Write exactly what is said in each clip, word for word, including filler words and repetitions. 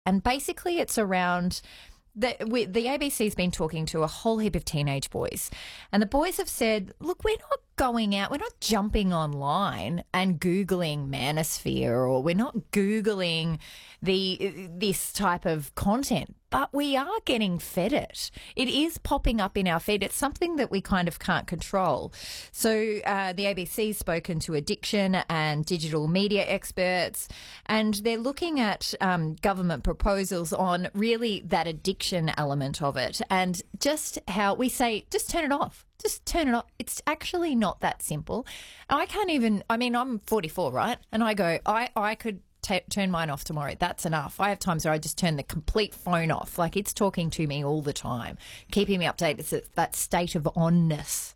And basically it's around... The, we, the A B C's been talking to a whole heap of teenage boys, and the boys have said, look, we're not going out, we're not jumping online and Googling manosphere, or we're not Googling the this type of content, but we are getting fed it. It is popping up in our feed. It's something that we kind of can't control. So uh, the A B C's spoken to addiction and digital media experts, and they're looking at um, government proposals on really that addiction element of it, and just how we say, just turn it off. Just turn it off. It's actually not that simple. I can't even, I mean, I'm forty-four, right? And I go, I, I could t- turn mine off tomorrow. That's enough. I have times where I just turn the complete phone off. Like, it's talking to me all the time, keeping me updated. It's that state of onness.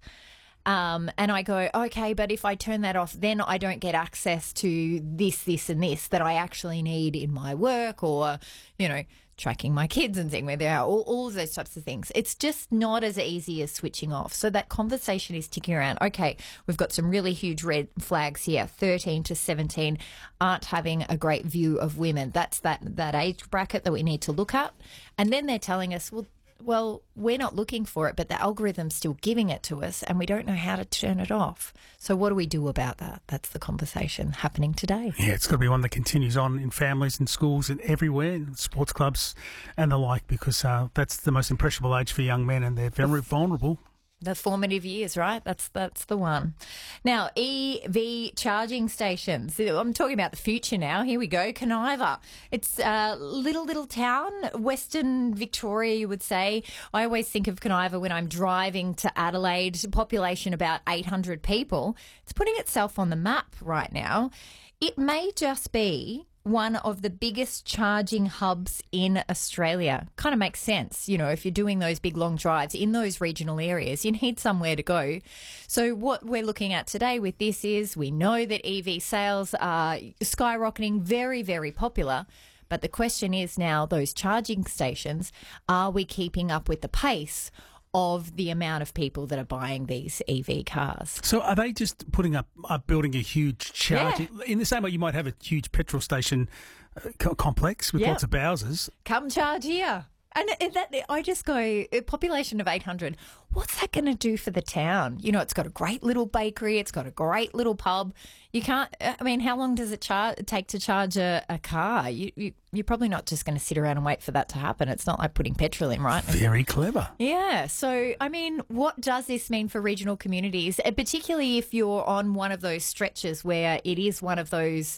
Um, and I go, okay, but if I turn that off, then I don't get access to this, this and this that I actually need in my work, or, you know, tracking my kids and seeing where they are, all, all of those types of things. It's just not as easy as switching off. So that conversation is ticking around. Okay, we've got some really huge red flags here. thirteen to seventeen aren't having a great view of women. That's that, that age bracket that we need to look at. And then they're telling us, well, Well, we're not looking for it, but the algorithm's still giving it to us, and we don't know how to turn it off. So what do we do about that? That's the conversation happening today. Yeah, it's got to be one that continues on in families and schools and everywhere, in sports clubs and the like, because uh, that's the most impressionable age for young men, and they're very vulnerable. The formative years, right? That's that's the one. Now, E V charging stations. I'm talking about the future now. Here we go. Conniva. It's a little, little town, Western Victoria, you would say. I always think of Conniva when I'm driving to Adelaide, population about eight hundred people. It's putting itself on the map right now. It may just be one of the biggest charging hubs in Australia. Kind of makes sense. You know, if you're doing those big long drives in those regional areas, you need somewhere to go. So what we're looking at today with this is, we know that E V sales are skyrocketing, very, very popular. But the question is now, those charging stations, are we keeping up with the pace of the amount of people that are buying these E V cars? So are they just putting up, uh, building a huge charge, Yeah. in the same way you might have a huge petrol station uh, co- complex with Yeah. lots of houses? Come charge here. And it- that, I just go, a population of eight hundred, what's that going to do for the town? You know, it's got a great little bakery. It's got a great little pub. You can't, I mean, how long does it char- take to charge a, a car? You, you, you're probably not just going to sit around and wait for that to happen. It's not like putting petrol in, right? Very clever. Yeah. So, I mean, what does this mean for regional communities, and particularly if you're on one of those stretches where it is one of those,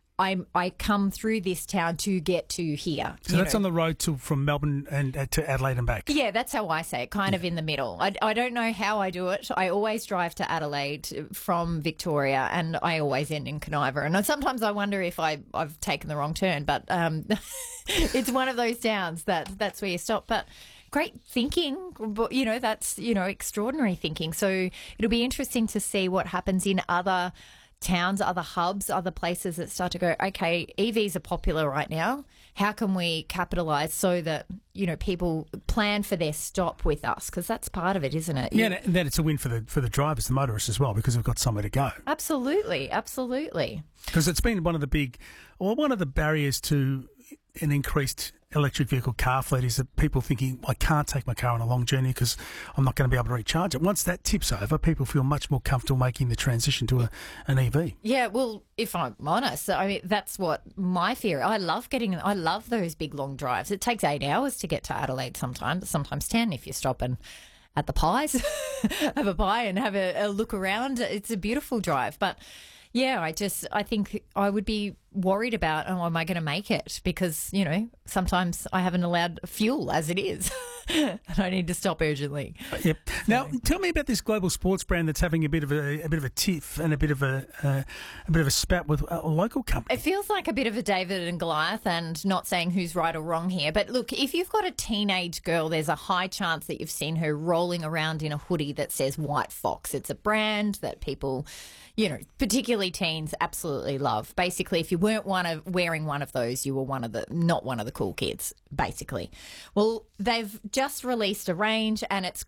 I I come through this town to get to here. So that's know. on the road to from Melbourne and uh, to Adelaide and back. Yeah, that's how I say it, kind yeah. of in the middle. I, I don't know how I do it. I always drive to Adelaide from Victoria, and I always end in Conniva. And sometimes I wonder if I, I've taken the wrong turn, but um, it's one of those towns that that's where you stop. But great thinking, but, you know, that's, you know, extraordinary thinking. So it'll be interesting to see what happens in other towns, other hubs, other places that start to go, okay, E Vs are popular right now. How can we capitalise so that, you know, people plan for their stop with us? Because that's part of it, isn't it? Yeah, and then it's a win for the for the drivers, the motorists as well, because they've got somewhere to go. Absolutely, absolutely. Because it's been one of the big, or one of the barriers to an increased electric vehicle car fleet is that people thinking, I can't take my car on a long journey because I'm not going to be able to recharge it. Once that tips over, people feel much more comfortable making the transition to a, an E V. Yeah, well, if I'm honest, I mean, that's what my fear. I love getting, I love those big long drives. It takes eight hours to get to Adelaide sometimes, sometimes ten if you're stopping at the pies, have a pie and have a, a look around. It's a beautiful drive, but yeah, I just, I think I would be worried about, oh, am I going to make it? Because, you know, sometimes I haven't allowed fuel as it is and I need to stop urgently. Yep. Now, tell me about this global sports brand that's having a bit of a, a bit of a tiff and a bit of a, uh, a bit of a spat with a local company. It feels like a bit of a David and Goliath, and not saying who's right or wrong here. But look, if you've got a teenage girl, there's a high chance that you've seen her rolling around in a hoodie that says White Fox. It's a brand that people, you know, particularly teens, absolutely love. Basically, if you weren't one of wearing one of those, you were one of the not one of the cool kids, basically. Well, they've just released a range, and it's got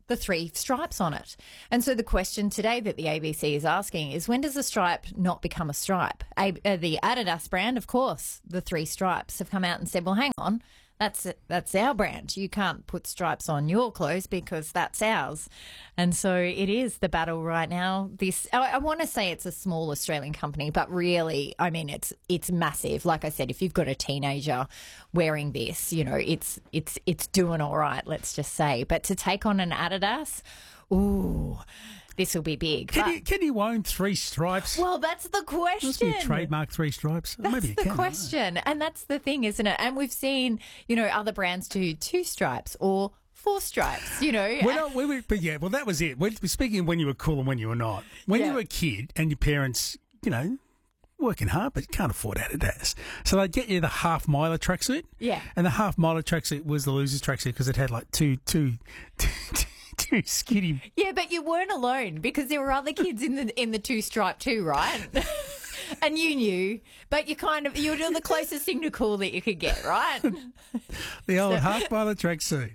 the three stripes on it. And so the question today that the A B C is asking is, when does a stripe not become a stripe? A- uh, the Adidas brand, of course, the three stripes have come out and said, well, hang on, that's that's our brand. You can't put stripes on your clothes because that's ours. And so it is the battle right now. This I, I want to say it's a small Australian company, but really, I mean, it's it's massive. Like I said, if you've got a teenager wearing this, you know, it's it's it's doing all right, let's just say. But to take on an Adidas, ooh, this will be big. Can But- you can you own three stripes? well, that's the question. Must be a trademark three stripes. That's Maybe you the can. question. And that's the thing, isn't it? And we've seen, you know, other brands do two stripes or four stripes, you know. We're not, we were, but yeah, well, that was it. We're speaking of when you were cool and when you were not. When Yeah. you were a kid and your parents, you know, working hard, but can't afford Adidas. So they'd get you the half miler tracksuit. Yeah. And the half miler tracksuit was the loser's tracksuit because it had like two, two, two, two skinny. Yeah, but you weren't alone because there were other kids in the in the two stripe too, right? And you knew, but you kind of you were doing the closest thing to cool that you could get, right? The old half miler tracksuit.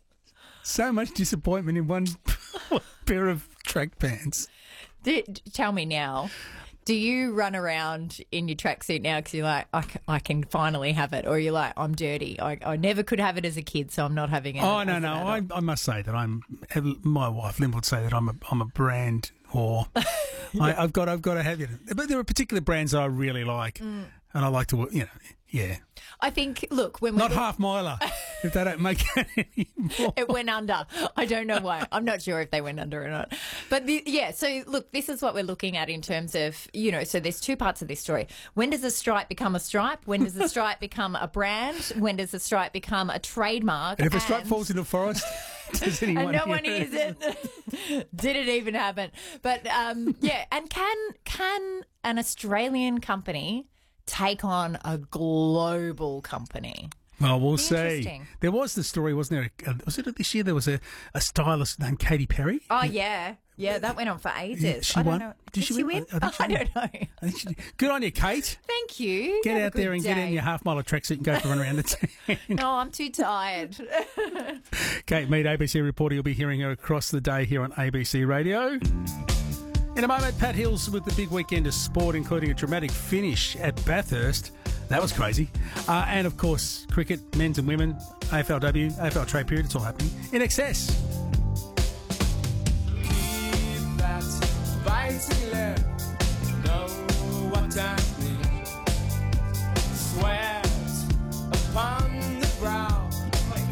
So much disappointment in one pair of track pants. D- d- tell me now, do you run around in your tracksuit now because you're like, I, c- I can finally have it, or you're like, I'm dirty. I, I never could have it as a kid, so I'm not having it. Oh as no, an no! I, adult. I must say that I'm. My wife Lynn would say that I'm a I'm a brand whore. I, I've got I've got to have it. But there are particular brands that I really like, Mm. and I like to you know yeah. I think. Look, when we Not half miler if they don't make it anymore. it went under. I don't know why. I'm not sure if they went under or not. But the, yeah, so look, this is what we're looking at in terms of, you know, so there's two parts of this story. When does a stripe become a stripe? When does a stripe become a brand? When does a stripe become a trademark? And if a stripe And- falls into a forest, does anyone? and no hear one hears it. Did it even happen? But um, yeah, and can can an Australian company take on a global company? Well, we'll Be see. interesting. There was the story, wasn't there? Uh, was it this year? There was a, a stylist named Katy Perry. Oh yeah, yeah, that went on for ages. She I don't won. know. Did Did she she win? win? I- I think she I did. don't know. I think she did. Good on you, Kate. Thank you. Get Have a out there good and get in day. your half miler tracksuit and go for a run around the town. No, I'm too tired. Kate Mead, A B C reporter. You'll be hearing her across the day here on A B C Radio. In a moment, Pat Hills with the big weekend of sport, including a dramatic finish at Bathurst. That was crazy. Uh, and, of course, cricket, men's and women, A F L W, A F L trade period. It's all happening. In excess.